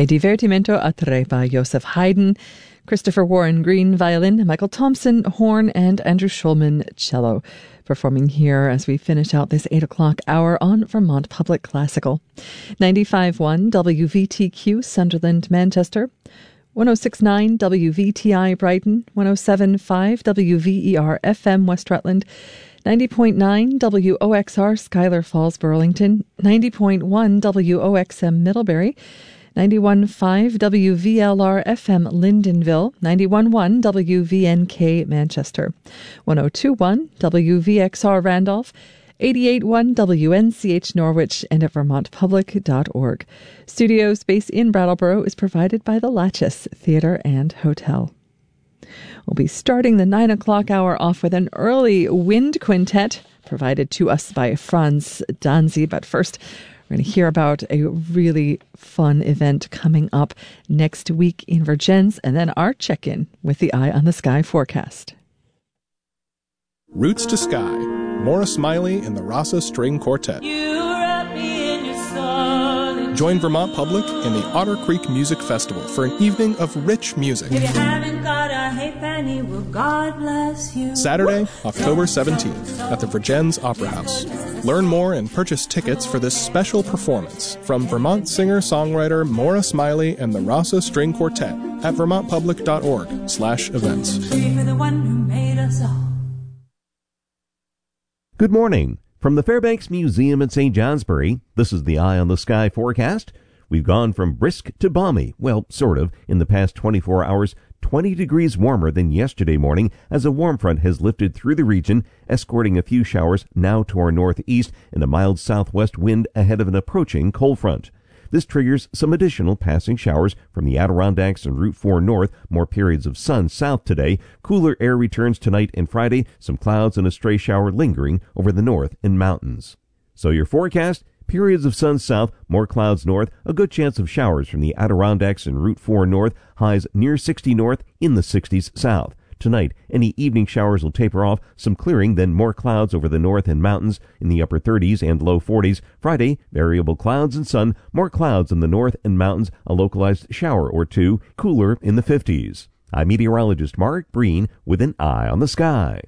A Divertimento a Tre by Joseph Haydn, Christopher Warren Green violin, Michael Thompson horn, and Andrew Schulman cello, performing here as we finish out this 8 o'clock hour on Vermont Public Classical. 95.1 WVTQ Sunderland, Manchester, 106.9 WVTI Brighton, 107.5 WVER FM West Rutland, 90.9 WOXR Schuyler Falls, Burlington, 90.1 WOXM Middlebury, 91.5 WVLR FM Lyndonville, 91.1 WVNK Manchester, 102.1 WVXR Randolph, 88.1 WNCH Norwich, and at vermontpublic.org. Studio space in Brattleboro is provided by the Latches Theatre and Hotel. We'll be starting the 9 o'clock hour off with an early wind quintet provided to us by Franz Danzi. But first, we're going to hear about a really fun event coming up next week in Vergennes, and then our check-in with the Eye on the Sky forecast. Roots to Sky, Maura Smiley and the Rasa String Quartet. Join Vermont Public in the Otter Creek Music Festival for an evening of rich music. If you haven't got a halfpenny, well, God bless you. Saturday, October 17th at the Vergennes Opera House. Learn more and purchase tickets for this special performance from Vermont singer-songwriter Maura Smiley and the Rasa String Quartet at vermontpublic.org/events. Pray for the one who made us all. Good morning. From the Fairbanks Museum in St. Johnsbury, this is the Eye on the Sky forecast. We've gone from brisk to balmy, well, sort of, in the past 24 hours, 20 degrees warmer than yesterday morning as a warm front has lifted through the region, escorting a few showers now to our northeast and a mild southwest wind ahead of an approaching cold front. This triggers some additional passing showers from the Adirondacks and Route 4 north, more periods of sun south today. Cooler air returns tonight and Friday, some clouds and a stray shower lingering over the north and mountains. So your forecast, periods of sun south, more clouds north, a good chance of showers from the Adirondacks and Route 4 north, highs near 60 north, in the 60s south. Tonight, any evening showers will taper off, some clearing, then more clouds over the north and mountains in the upper 30s and low 40s. Friday, variable clouds and sun, more clouds in the north and mountains, a localized shower or two, cooler in the 50s. I'm meteorologist Mark Breen with an Eye on the Sky.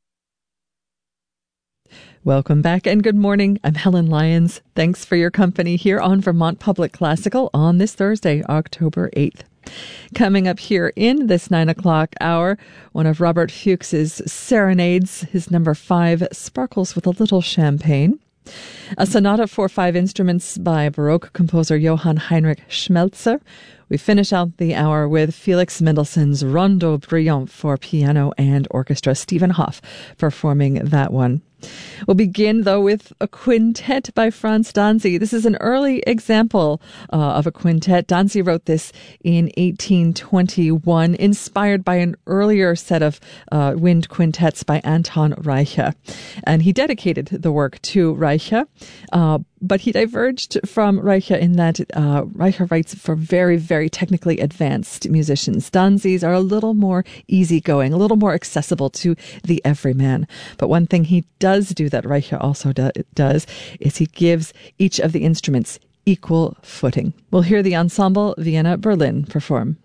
Welcome back and good morning. I'm Helen Lyons. Thanks for your company here on Vermont Public Classical on this Thursday, October 8th. Coming up here in this 9 o'clock hour, one of Robert Fuchs's serenades, his number 5, Sparkles with a Little Champagne. A sonata for 5 instruments by Baroque composer Johann Heinrich Schmelzer. We finish out the hour with Felix Mendelssohn's Rondo Brillant for piano and orchestra. Stephen Hoff performing that one. We'll begin, though, with a quintet by Franz Danzi. This is an early example of a quintet. Danzi wrote this in 1821, inspired by an earlier set of wind quintets by Anton Reicha. And he dedicated the work to Reicha, but he diverged from Reicha in that Reicha writes for very, very technically advanced musicians. Danzi's are a little more easygoing, a little more accessible to the everyman. But one thing he does do that Reicha also does is he gives each of the instruments equal footing. We'll hear the ensemble Vienna Berlin perform.